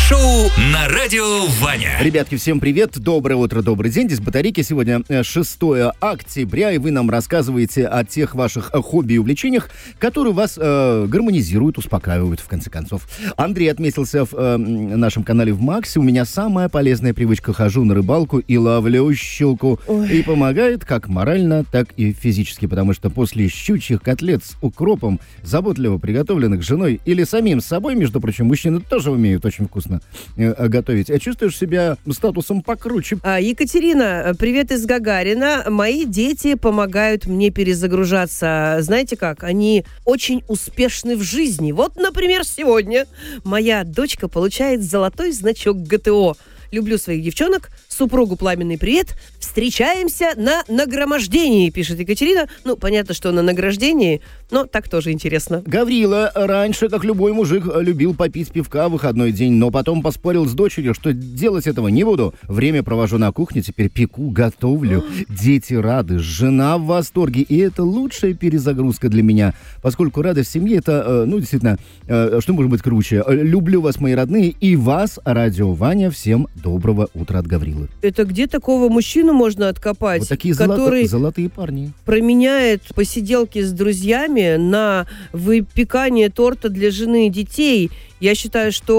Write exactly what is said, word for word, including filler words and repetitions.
Шоу на радио Ваня. Ребятки, всем привет, доброе утро, добрый день. Здесь Батарейки. Сегодня шестое октября, и вы нам рассказываете о тех ваших хобби и увлечениях, которые вас э, гармонизируют, успокаивают, в конце концов. Андрей отметился в э, нашем канале в Максе. У меня самая полезная привычка: хожу на рыбалку и ловлю щуку. Ой. И помогает как морально, так и физически, потому что после щучьих котлет с укропом, заботливо приготовленных женой или самим собой, между прочим, мужчины тоже умеют очень вкусно э, готовить. А чувствуешь себя статусом покруче. А, Екатерина, привет из Гагарина. Мои дети помогают мне перезагружаться. Знаете как? Они очень успешны в жизни. Вот, например, сегодня моя дочка получает золотой значок ГТО. Люблю своих девчонок, супругу пламенный привет. Встречаемся на нагромождении, пишет Екатерина. Ну, понятно, что на награждении, но так тоже интересно. Гаврила раньше, как любой мужик, любил попить пивка в выходной день, но потом поспорил с дочерью, что делать этого не буду. Время провожу на кухне, теперь пеку, готовлю. Дети рады, жена в восторге, и это лучшая перезагрузка для меня, поскольку радость в семье — это, ну, действительно, что может быть круче. Люблю вас, мои родные, и вас, Радио Ваня. Всем доброго утра от Гаврилы. Это где такого мужчину можно откопать? Вот такие который золото- золотые парни. Променяет посиделки с друзьями на выпекание торта для жены и детей. Я считаю, что